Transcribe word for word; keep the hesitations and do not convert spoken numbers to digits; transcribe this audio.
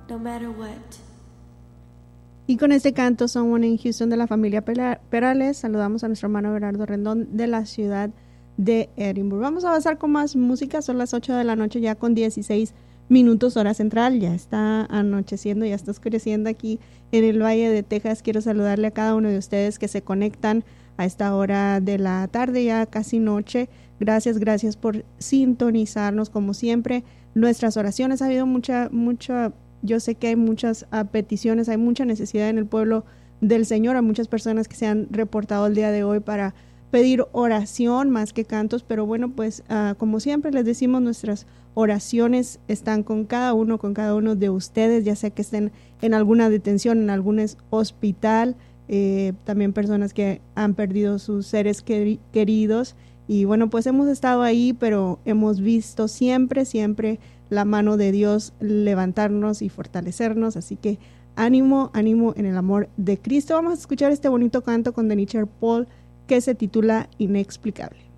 no matter what. Y con este canto Someone in Houston de la familia Perales, saludamos a nuestro hermano Berardo Rendón de la ciudad de Edinburgh. Vamos a avanzar con más música, son las ocho de la noche ya con dieciséis minutos hora central, ya está anocheciendo, ya está oscureciendo aquí en el Valle de Texas. Quiero saludarle a cada uno de ustedes que se conectan a esta hora de la tarde, ya casi noche. Gracias, gracias por sintonizarnos como siempre. Nuestras oraciones, ha habido mucha, mucha... Yo sé que hay muchas uh, peticiones, hay mucha necesidad en el pueblo del Señor, hay muchas personas que se han reportado el día de hoy para pedir oración más que cantos, pero bueno, pues uh, como siempre les decimos, nuestras oraciones están con cada uno, con cada uno de ustedes, ya sea que estén en alguna detención, en algún hospital, eh, también personas que han perdido sus seres quer- queridos, y bueno, pues hemos estado ahí, pero hemos visto siempre, siempre la mano de Dios levantarnos y fortalecernos, así que ánimo, ánimo en el amor de Cristo. Vamos a escuchar este bonito canto con Denny Paul que se titula Inexplicable.